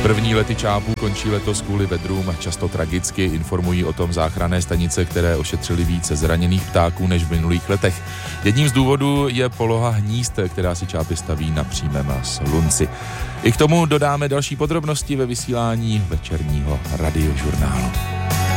První lety čápů končí letos kvůli vedrům, často tragicky, informují o tom záchranné stanice, které ošetřily více zraněných ptáků než v minulých letech. Jedním z důvodů je poloha hnízd, která si čápy staví na přímém slunci. I k tomu dodáme další podrobnosti ve vysílání večerního radiožurnálu.